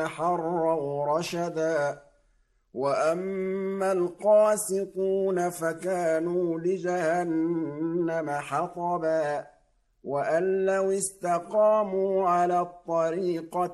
حروا رشدا وأما القاسطون فكانوا لجهنم حطبا وأن لو استقاموا على الطريقة